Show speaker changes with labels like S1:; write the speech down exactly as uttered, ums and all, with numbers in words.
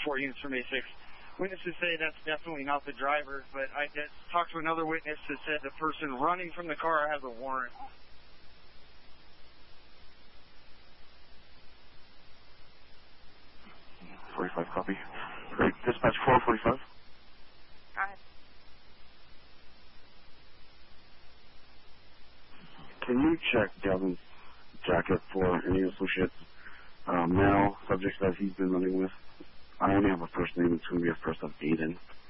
S1: four units from A six. Witnesses say that's definitely not the driver, but I did talk to another witness that said the person running from the car has a warrant.
S2: forty-five, copy. Great. Dispatch four forty-five.
S3: Go ahead.
S2: Can you check Galvin's jacket for any associates, uh, male subjects that he's been running with? I only have a first name. It's going to be a first of Aiden.